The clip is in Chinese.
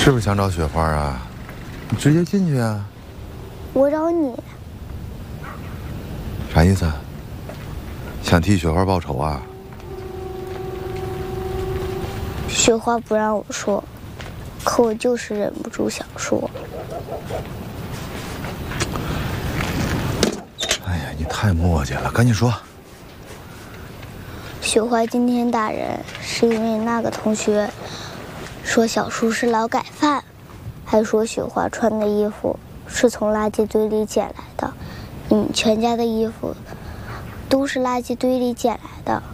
是不是想找雪花啊？你直接进去啊！ 我找你， 啥意思啊？想替雪花报仇啊？ 雪花不让我说，可我就是忍不住想说。 哎呀，你太磨叽了，赶紧说。 雪花今天打人是因为那个同学说小叔是劳改犯，还说雪花穿的衣服是从垃圾堆里捡来的，你们全家的衣服都是垃圾堆里捡来的。